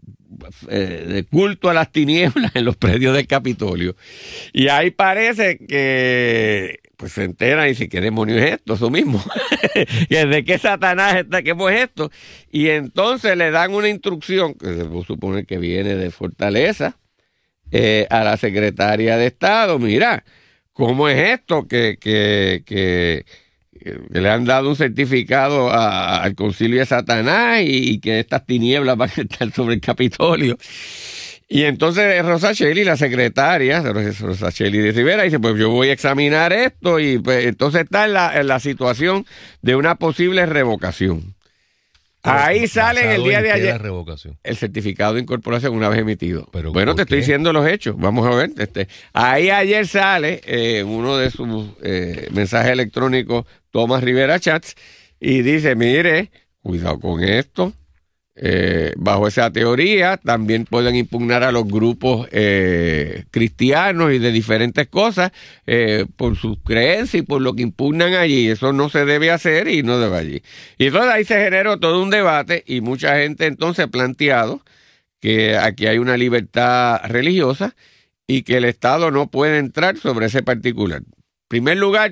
Speaker 4: de culto a las tinieblas en los predios del Capitolio. Y ahí parece que pues se enteran y dicen, ¿qué demonio es esto? Eso mismo. ¿De qué Satanás está? ¿Qué es esto? Y entonces le dan una instrucción, que se puede suponer que viene de Fortaleza, a la secretaria de Estado. Mira, ¿cómo es esto? Que le han dado un certificado al concilio de Satanás y que estas tinieblas van a estar sobre el Capitolio. Y entonces Rosa Shelley, la secretaria, Rosa Shelley de Rivera, dice, pues yo voy a examinar esto y pues, entonces está en la situación de una posible revocación. Ahí sale el día de ayer el certificado de incorporación una vez emitido. ¿Pero bueno, te estoy diciendo los hechos. Vamos a ver. Ahí ayer sale uno de sus mensajes electrónicos, Tomás Rivera Chats, y dice, mire, cuidado con esto. Bajo esa teoría también pueden impugnar a los grupos cristianos y de diferentes cosas por sus creencias y por lo que impugnan allí. Eso no se debe hacer y no debe allí. Y entonces ahí se generó todo un debate y mucha gente entonces ha planteado que aquí hay una libertad religiosa y que el Estado no puede entrar sobre ese particular. En primer lugar,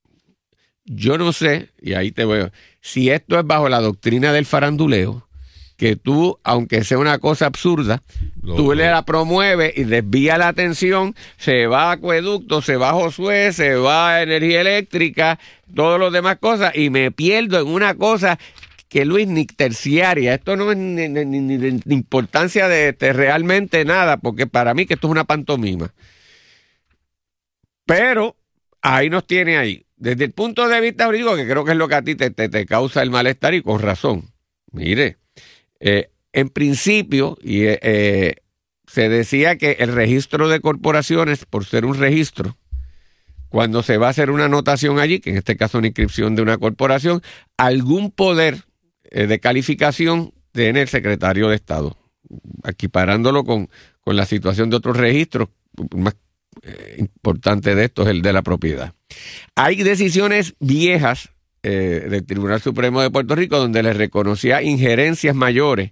Speaker 4: yo no sé, y ahí te veo, si esto es bajo la doctrina del faranduleo, que tú, aunque sea una cosa absurda, tú le la promueves y desvía la atención, se va a acueducto, se va a Josué, se va a energía eléctrica, todas las demás cosas, y me pierdo en una cosa que, Luis, ni terciaria. Esto no es ni de importancia de realmente nada, porque para mí que esto es una pantomima. Pero ahí nos tiene ahí. Desde el punto de vista jurídico, que creo que es lo que a ti te causa el malestar y con razón. Mire, en principio se decía que el registro de corporaciones, por ser un registro, cuando se va a hacer una anotación allí, que en este caso una inscripción de una corporación, algún poder de calificación tiene el secretario de Estado, equiparándolo con la situación de otros registros. Más importante de esto es el de la propiedad. Hay decisiones viejas del Tribunal Supremo de Puerto Rico donde le reconocía injerencias mayores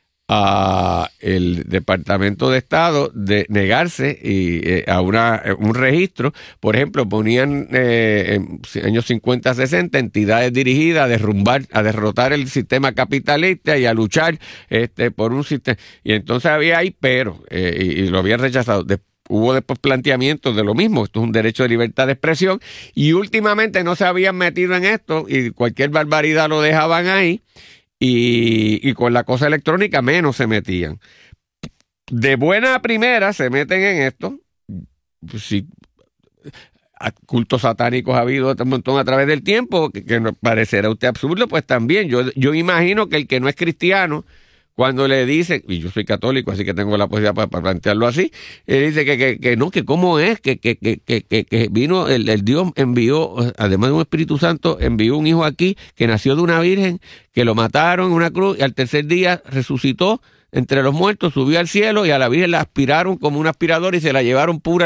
Speaker 4: a el Departamento de Estado de negarse a un registro. Por ejemplo, ponían en años 50-60 entidades dirigidas a derrotar el sistema capitalista y a luchar por un sistema. Y entonces había ahí pero, y lo habían rechazado. Hubo después planteamientos de lo mismo, esto es un derecho de libertad de expresión, y últimamente no se habían metido en esto y cualquier barbaridad lo dejaban ahí, y con la cosa electrónica menos se metían. De buena primera se meten en esto. Si cultos satánicos ha habido un montón a través del tiempo, que nos parecerá a usted absurdo, pues también. Yo imagino que el que no es cristiano, cuando le dicen, y yo soy católico, así que tengo la posibilidad para plantearlo así, él dice que no, que cómo es, que vino, el Dios envió, además de un Espíritu Santo, envió un hijo aquí que nació de una virgen, que lo mataron en una cruz y al tercer día resucitó entre los muertos, subió al cielo y a la virgen la aspiraron como un aspirador y se la llevaron pura.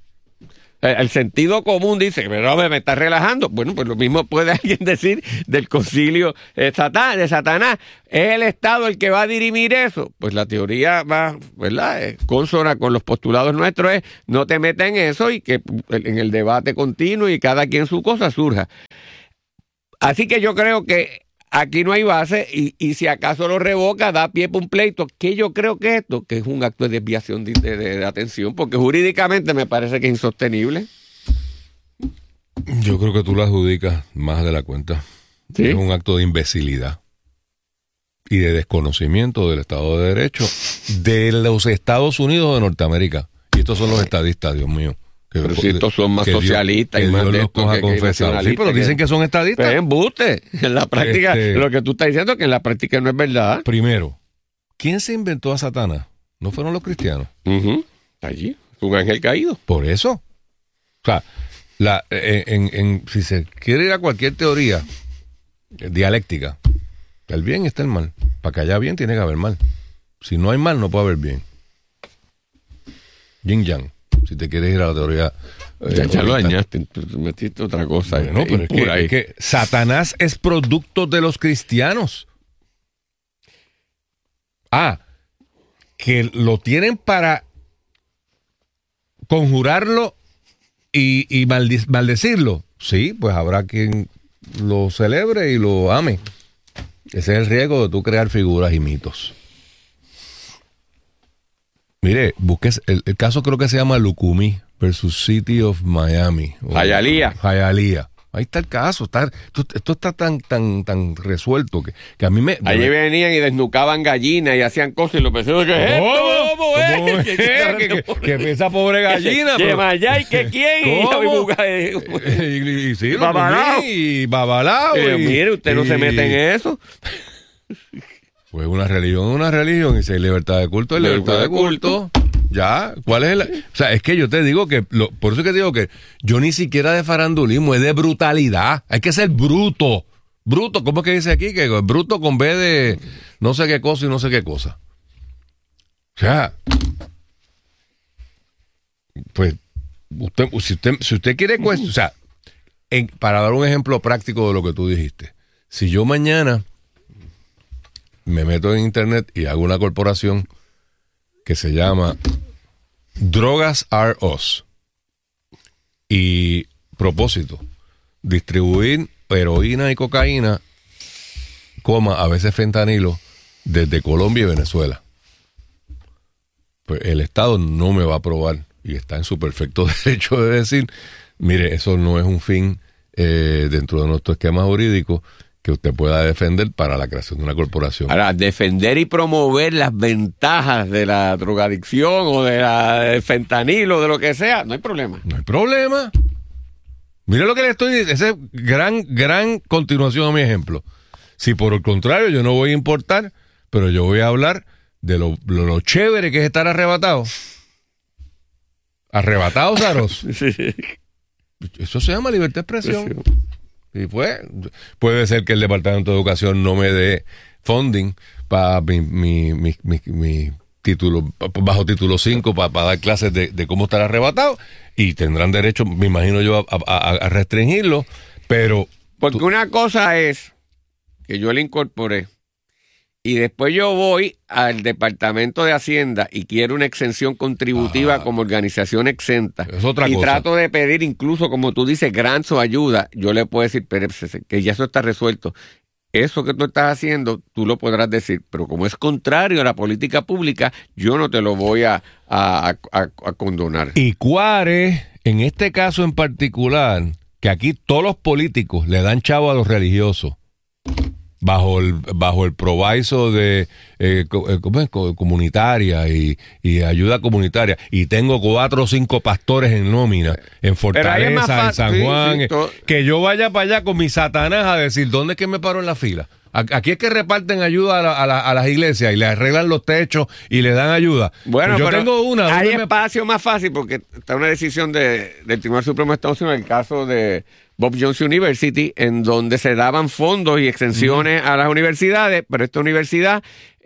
Speaker 4: El sentido común dice, pero me está relajando. Bueno, pues lo mismo puede alguien decir del concilio de Satanás. ¿Es el Estado el que va a dirimir eso? Pues la teoría va, ¿verdad? Consona con los postulados nuestros es no te metas en eso y que en el debate continuo y cada quien su cosa surja. Así que yo creo que aquí no hay base y si acaso lo revoca, da pie para un pleito. ¿Qué yo creo que esto? Que es un acto de desviación de atención, porque jurídicamente me parece que es insostenible.
Speaker 3: Yo creo que tú lo adjudicas más de la cuenta.
Speaker 4: ¿Sí?
Speaker 3: Es un acto de imbecilidad. y de desconocimiento del Estado de Derecho de los Estados Unidos de Norteamérica. Y estos son los estadistas, Dios mío.
Speaker 4: Pero si estos son más socialistas y más
Speaker 3: Dios
Speaker 4: de
Speaker 3: los
Speaker 4: estos
Speaker 3: coja
Speaker 4: que
Speaker 3: confesados. Sí, pero dicen que son estadistas.
Speaker 4: Pero es embuste. En la práctica, lo que tú estás diciendo es que en la práctica no es verdad.
Speaker 3: Primero, ¿quién se inventó a Satanás? ¿No fueron los cristianos?
Speaker 4: Allí, un ángel caído.
Speaker 3: Por eso. O sea, si se quiere ir a cualquier teoría dialéctica, el bien está el mal. Para que haya bien tiene que haber mal. Si no hay mal, no puede haber bien. Yin Yang. Si te quieres ir a la teoría.
Speaker 4: Ya lo dañaste, metiste otra cosa.
Speaker 3: No, pero es que Satanás es producto de los cristianos. Que lo tienen para conjurarlo y maldecirlo. Sí, pues habrá quien lo celebre y lo ame. Ese es el riesgo de tú crear figuras y mitos. Mire, busques el caso, creo que se llama Lukumi versus City of Miami. Hialeah. Ahí está el caso. Esto está tan resuelto que a mí me...
Speaker 4: Allí venían y desnucaban gallinas y hacían cosas y lo pensaron que es
Speaker 3: esto. Que esa pobre gallina.
Speaker 4: Que Mayay, que quién.
Speaker 3: Y sí, babalao.
Speaker 4: Mire, usted no se mete en eso.
Speaker 3: Pues una religión, y si hay libertad de culto, hay libertad de culto. Ya, ¿cuál es o sea, es que yo te digo que, por eso que te digo que yo ni siquiera de farandulismo, es de brutalidad. Hay que ser bruto. Bruto, ¿cómo es que dice aquí? Que bruto con B de no sé qué cosa y no sé qué cosa. O sea, pues, si usted quiere o sea, para dar un ejemplo práctico de lo que tú dijiste, si yo mañana me meto en internet y hago una corporación que se llama Drogas Are Us, y propósito, distribuir heroína y cocaína, a veces fentanilo, desde Colombia y Venezuela, pues el Estado no me va a aprobar, y está en su perfecto derecho de decir, mire, eso no es un fin dentro de nuestro esquema jurídico que usted pueda defender para la creación de una corporación. Ahora,
Speaker 4: defender y promover las ventajas de la drogadicción o del fentanilo, de lo que sea, no hay problema.
Speaker 3: No hay problema. Mire lo que le estoy diciendo, esa es gran continuación a mi ejemplo. Si por el contrario yo no voy a importar, pero yo voy a hablar de lo chévere que es estar arrebatado. Arrebatado, Zaros.
Speaker 4: Sí.
Speaker 3: Eso se llama libertad de expresión. Y pues, puede ser que el Departamento de Educación no me dé funding para mi título, bajo título 5, para dar clases de cómo estar arrebatado, y tendrán derecho, me imagino yo, a restringirlo, pero...
Speaker 4: Porque una cosa es que yo le incorporé y después yo voy al Departamento de Hacienda y quiero una exención contributiva como organización exenta.
Speaker 3: Es otra cosa.
Speaker 4: Trato de pedir incluso, como tú dices, grants o ayuda. Yo le puedo decir, pero que ya eso está resuelto. Eso que tú estás haciendo, tú lo podrás decir, pero como es contrario a la política pública, yo no te lo voy a condonar.
Speaker 3: Y Cuare, en este caso en particular, que aquí todos los políticos le dan chavo a los religiosos, bajo el proviso de comunitaria y ayuda comunitaria, y tengo 4 o 5 pastores en nómina en Fortaleza, en San Juan, que yo vaya para allá con mi Satanás a decir ¿dónde es que me paro en la fila? Aquí es que reparten ayuda a las iglesias y le arreglan los techos y le dan ayuda.
Speaker 4: Bueno,
Speaker 3: pues yo
Speaker 4: pero
Speaker 3: tengo una.
Speaker 4: Hay espacio más fácil porque está una decisión del Tribunal Supremo de Estados Unidos en el caso de Bob Jones University, en donde se daban fondos y exenciones a las universidades, pero esta universidad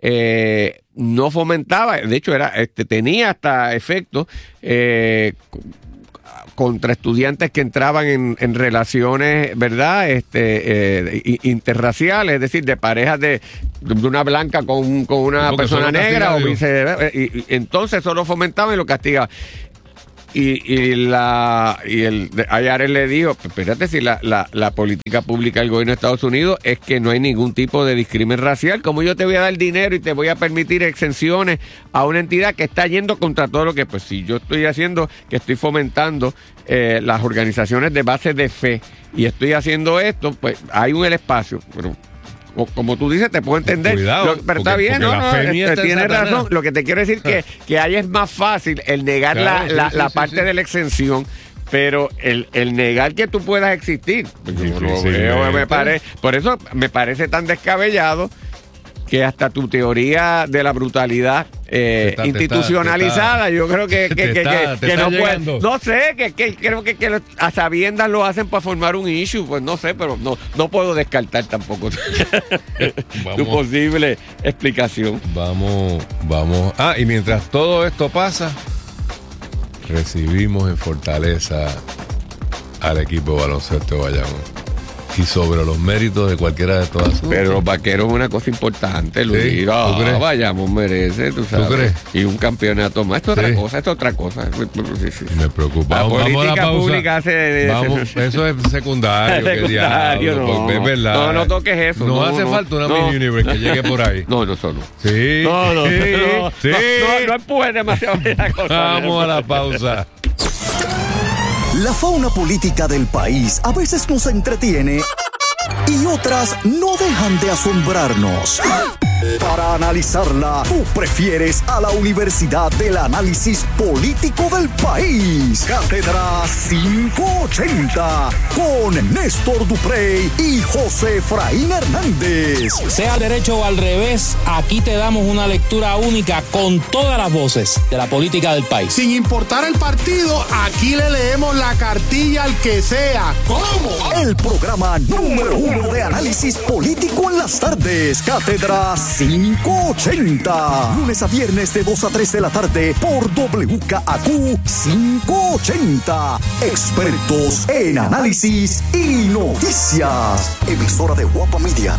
Speaker 4: no fomentaba, de hecho tenía hasta efectos contra estudiantes que entraban en relaciones, ¿verdad? Interraciales, es decir, de parejas de una blanca con una persona negra o viceversa. Y entonces eso lo fomentaba y lo castigaba. Y el IRS le dijo, espérate, si la política pública del gobierno de Estados Unidos es que no hay ningún tipo de discrimen racial, ¿cómo yo te voy a dar dinero y te voy a permitir exenciones a una entidad que está yendo contra todo lo que, pues si yo estoy haciendo, que estoy fomentando las organizaciones de base de fe y estoy haciendo esto, pues hay el espacio, pero como tú dices, te puedo entender.
Speaker 3: Cuidado,
Speaker 4: pero está bien, tienes razón. Lo que te quiero decir que ahí es más fácil el negar la parte de la exención. Pero el negar que tú puedas existir, yo lo veo, por eso me parece tan descabellado que hasta tu teoría de la brutalidad institucionalizada, yo creo que no puede. No sé, que creo que a sabiendas lo hacen para formar un issue, pues no sé, pero no puedo descartar tampoco tu posible explicación.
Speaker 3: Vamos. Y mientras todo esto pasa, recibimos en Fortaleza al equipo de baloncesto de Bayamón. Y sobre los méritos de cualquiera de todas.
Speaker 4: Pero los vaqueros es una cosa importante, Luis.
Speaker 3: ¿Sí? ¿Tú crees?
Speaker 4: Bayamón merece, tú sabes.
Speaker 3: ¿Tú crees?
Speaker 4: Y un campeonato más. Esto es otra cosa. Sí.
Speaker 3: Me preocupa.
Speaker 4: La
Speaker 3: vamos
Speaker 4: política
Speaker 3: a la pausa.
Speaker 4: Pública
Speaker 3: eso es secundario.
Speaker 4: No.
Speaker 3: Es verdad.
Speaker 4: No toques eso.
Speaker 3: No hace falta una mini universe que llegue por ahí.
Speaker 4: No, solo.
Speaker 3: Sí.
Speaker 4: No
Speaker 3: No
Speaker 4: empujes demasiado la cosa.
Speaker 3: Vamos a la pausa.
Speaker 2: La fauna política del país a veces nos entretiene y otras no dejan de asombrarnos. Para analizarla, tú prefieres a la Universidad del Análisis Político del País. Cátedra 580 con Néstor Duprey y José Efraín Hernández.
Speaker 9: Sea al derecho o al revés, aquí te damos una lectura única con todas las voces de la política del país.
Speaker 10: Sin importar el partido, aquí le leemos la cartilla al que sea. ¿Cómo?
Speaker 2: El programa número 1 de análisis político en las tardes. Cátedra 580. Lunes a viernes de 2 a 3 de la tarde por WKAQ 580. Expertos en análisis y noticias. Emisora de Guapa Media.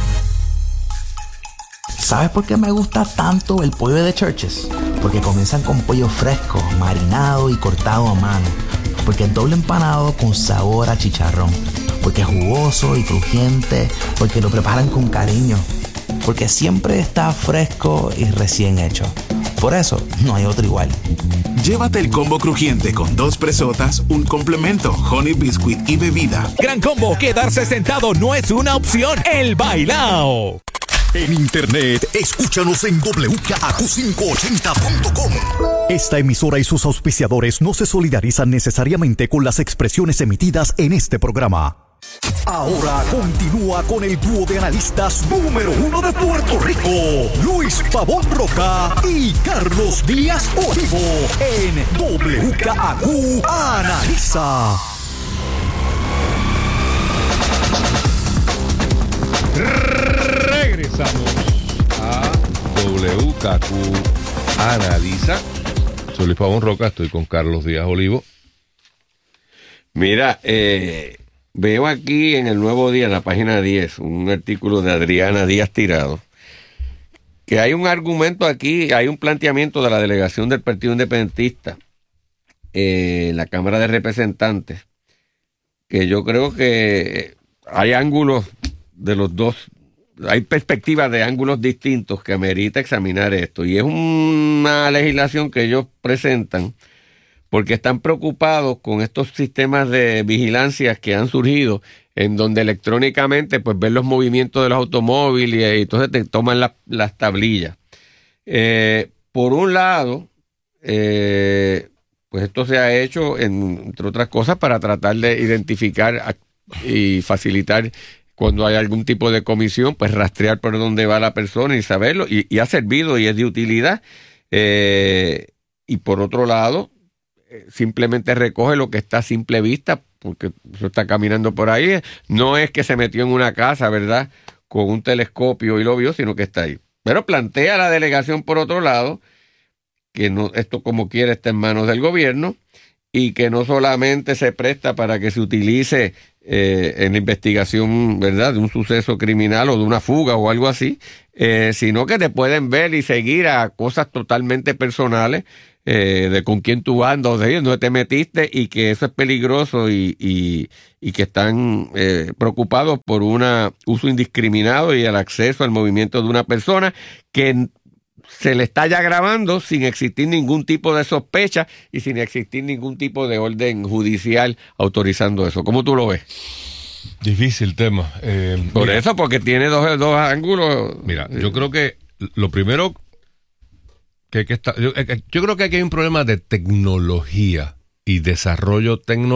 Speaker 15: ¿Sabes por qué me gusta tanto el pollo de Churches? Porque comienzan con pollo fresco, marinado y cortado a mano. Porque es doble empanado con sabor a chicharrón. Porque es jugoso y crujiente. Porque lo preparan con cariño. Porque siempre está fresco y recién hecho. Por eso, no hay otro igual.
Speaker 16: Llévate el combo crujiente con 2 presotas, un complemento, honey biscuit y bebida.
Speaker 1: Gran combo, quedarse sentado no es una opción. El bailao.
Speaker 2: En internet, escúchanos en WKAQ580.com. Esta emisora y sus auspiciadores no se solidarizan necesariamente con las expresiones emitidas en este programa. Ahora continúa con el dúo de analistas número 1 de Puerto Rico, Luis Pavón Roca y Carlos Díaz Olivo, en WKAQ Analiza.
Speaker 3: Regresamos a WKAQ Analiza. Soy Luis Pavón Roca, estoy con Carlos Díaz Olivo.
Speaker 4: Mira, veo aquí en el Nuevo Día, en la página 10, un artículo de Adriana Díaz Tirado, que hay un argumento aquí, hay un planteamiento de la delegación del Partido Independentista en la Cámara de Representantes, que yo creo que hay ángulos de los dos, hay perspectivas de ángulos distintos que amerita examinar esto, y es una legislación que ellos presentan porque están preocupados con estos sistemas de vigilancia que han surgido, en donde electrónicamente pues ven los movimientos de los automóviles y entonces te toman las tablillas. Por un lado, pues esto se ha hecho, entre otras cosas, para tratar de identificar y facilitar cuando hay algún tipo de comisión, pues rastrear por dónde va la persona y saberlo, y ha servido y es de utilidad. Y por otro lado, simplemente recoge lo que está a simple vista, porque eso está caminando por ahí. No es que se metió en una casa, ¿verdad?, con un telescopio y lo vio, sino que está ahí. Pero plantea la delegación, por otro lado, que no, esto como quiera está en manos del gobierno y que no solamente se presta para que se utilice en la investigación, ¿verdad?, de un suceso criminal o de una fuga o algo así, sino que te pueden ver y seguir a cosas totalmente personales, de con quién tú andas, de dónde te metiste, y que eso es peligroso y que están preocupados por un uso indiscriminado y el acceso al movimiento de una persona que se le está ya grabando sin existir ningún tipo de sospecha y sin existir ningún tipo de orden judicial autorizando eso. ¿Cómo tú lo ves?
Speaker 3: Difícil tema.
Speaker 4: Por eso, porque tiene dos ángulos.
Speaker 3: Mira, yo creo que lo primero que hay que estar... Yo creo que aquí hay un problema de tecnología y desarrollo tecnológico